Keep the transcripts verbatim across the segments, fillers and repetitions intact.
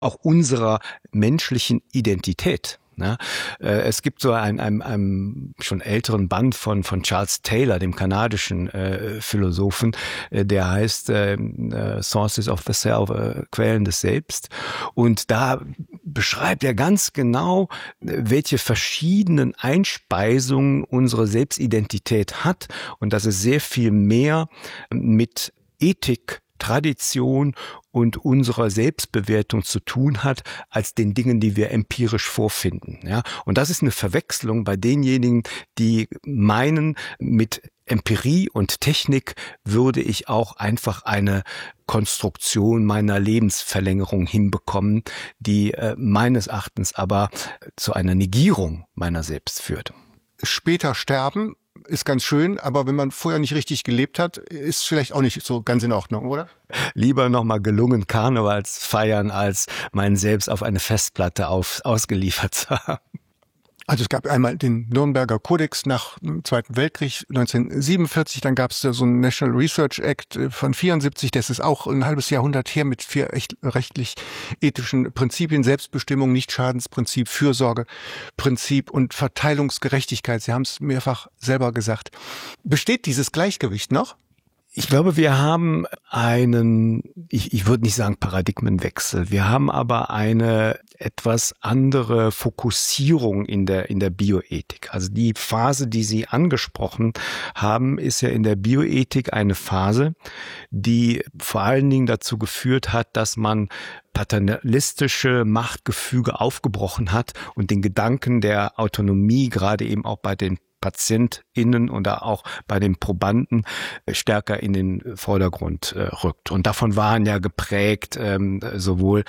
auch unserer menschlichen Identität. Ja, es gibt so einen, einen, einen schon älteren Band von von Charles Taylor, dem kanadischen äh, Philosophen, äh, der heißt äh, Sources of the Self, äh, Quellen des Selbst. Und da beschreibt er ganz genau, welche verschiedenen Einspeisungen unsere Selbstidentität hat und dass es sehr viel mehr mit Ethik, Tradition und unserer Selbstbewertung zu tun hat, als den Dingen, die wir empirisch vorfinden. Ja, und das ist eine Verwechslung bei denjenigen, die meinen, mit Empirie und Technik würde ich auch einfach eine Konstruktion meiner Lebensverlängerung hinbekommen, die äh, meines Erachtens aber zu einer Negierung meiner selbst führt. Später sterben ist ganz schön, aber wenn man vorher nicht richtig gelebt hat, ist vielleicht auch nicht so ganz in Ordnung, oder? Lieber nochmal gelungen Karnevals feiern, als meinen Selbst auf eine Festplatte auf, ausgeliefert zu haben. Also es gab einmal den Nürnberger Kodex nach dem Zweiten Weltkrieg neunzehnhundertsiebenundvierzig, dann gab es da so einen National Research Act von vierundsiebzig, das ist auch ein halbes Jahrhundert her mit vier echt rechtlich-ethischen Prinzipien: Selbstbestimmung, Nichtschadensprinzip, Fürsorgeprinzip und Verteilungsgerechtigkeit. Sie haben es mehrfach selber gesagt. Besteht dieses Gleichgewicht noch? Ich glaube, wir haben einen, ich, ich würde nicht sagen Paradigmenwechsel, wir haben aber eine etwas andere Fokussierung in der, in der Bioethik. Also die Phase, die Sie angesprochen haben, ist ja in der Bioethik eine Phase, die vor allen Dingen dazu geführt hat, dass man paternalistische Machtgefüge aufgebrochen hat und den Gedanken der Autonomie gerade eben auch bei den PatientInnen oder auch bei den Probanden stärker in den Vordergrund äh, rückt. Und davon waren ja geprägt ähm, sowohl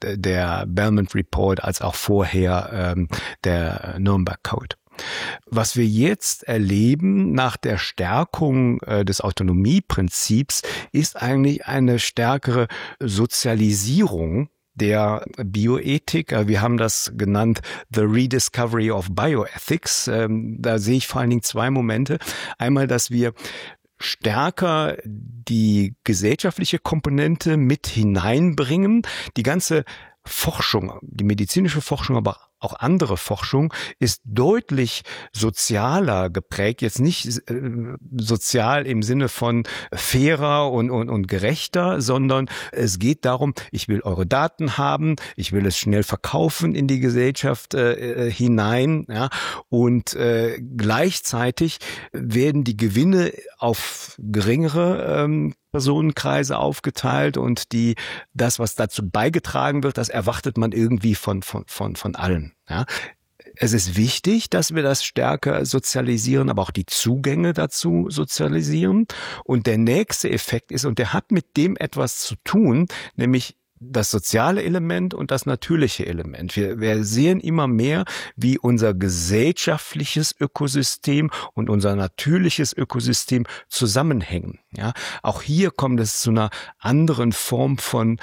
der Belmont Report als auch vorher ähm, der Nürnberg Code. Was wir jetzt erleben nach der Stärkung äh, des Autonomieprinzips ist eigentlich eine stärkere Sozialisierung der Bioethik. Wir haben das genannt The Rediscovery of Bioethics. Da sehe ich vor allen Dingen zwei Momente. Einmal, dass wir stärker die gesellschaftliche Komponente mit hineinbringen. Die ganze Forschung, die medizinische Forschung, aber auch andere Forschung ist deutlich sozialer geprägt, jetzt nicht äh, sozial im Sinne von fairer und, und, und gerechter, sondern es geht darum, ich will eure Daten haben, ich will es schnell verkaufen in die Gesellschaft äh, hinein, ja, und äh, gleichzeitig werden die Gewinne auf geringere ähm, Personenkreise aufgeteilt und die, das, was dazu beigetragen wird, das erwartet man irgendwie von, von, von, von allen. Ja. Es ist wichtig, dass wir das stärker sozialisieren, aber auch die Zugänge dazu sozialisieren. Und der nächste Effekt ist, und der hat mit dem etwas zu tun, nämlich das soziale Element und das natürliche Element. Wir, wir sehen immer mehr, wie unser gesellschaftliches Ökosystem und unser natürliches Ökosystem zusammenhängen. Ja, auch hier kommt es zu einer anderen Form von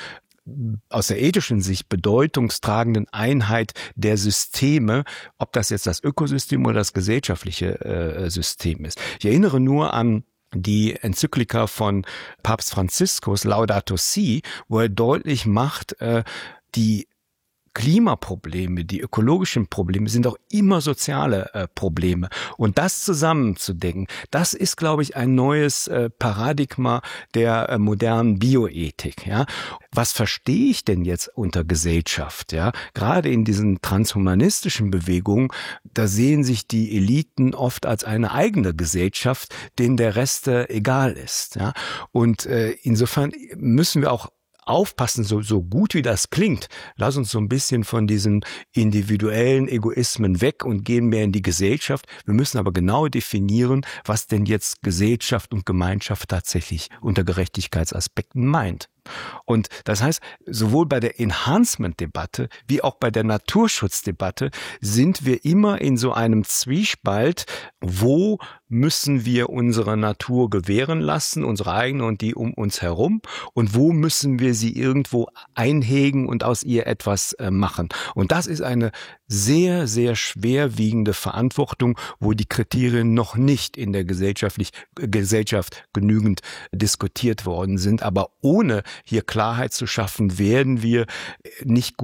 aus der ethischen Sicht bedeutungstragenden Einheit der Systeme, ob das jetzt das Ökosystem oder das gesellschaftliche äh, System ist. Ich erinnere nur an die Enzyklika von Papst Franziskus, Laudato Si, wo er deutlich macht, äh, die Klimaprobleme, die ökologischen Probleme sind auch immer soziale äh, Probleme. Und das zusammenzudenken, das ist, glaube ich, ein neues äh, Paradigma der äh, modernen Bioethik. Ja, was verstehe ich denn jetzt unter Gesellschaft? Ja, gerade in diesen transhumanistischen Bewegungen, da sehen sich die Eliten oft als eine eigene Gesellschaft, denen der Rest äh, egal ist. Ja, und äh, insofern müssen wir auch aufpassen, so, so gut wie das klingt, lass uns so ein bisschen von diesen individuellen Egoismen weg und gehen mehr in die Gesellschaft. Wir müssen aber genau definieren, was denn jetzt Gesellschaft und Gemeinschaft tatsächlich unter Gerechtigkeitsaspekten meint. Und das heißt, sowohl bei der Enhancement-Debatte wie auch bei der Naturschutzdebatte sind wir immer in so einem Zwiespalt, wo müssen wir unsere Natur gewähren lassen, unsere eigene und die um uns herum, und wo müssen wir sie irgendwo einhegen und aus ihr etwas äh, machen. Und das ist eine sehr, sehr schwerwiegende Verantwortung, wo die Kriterien noch nicht in der gesellschaftlich, Gesellschaft genügend diskutiert worden sind. Aber ohne hier Klarheit zu schaffen, werden wir nicht gut